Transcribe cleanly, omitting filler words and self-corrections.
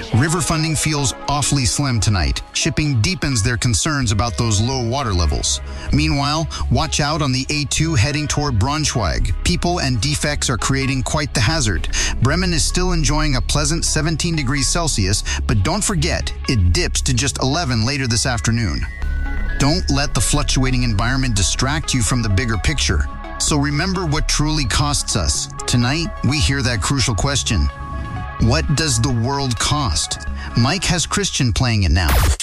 River funding feels awfully slim tonight. Shipping deepens their concerns about those low water levels. Meanwhile, watch out on the A2 heading toward Braunschweig. People and defects are creating quite the hazard. Bremen is still enjoying a pleasant 17 degrees Celsius, but don't forget, it dips to just 11 later this afternoon. Don't let the fluctuating environment distract you from the bigger picture. So remember what truly costs us. Tonight, we hear that crucial question. What does the world cost? Mike has Christian playing it now.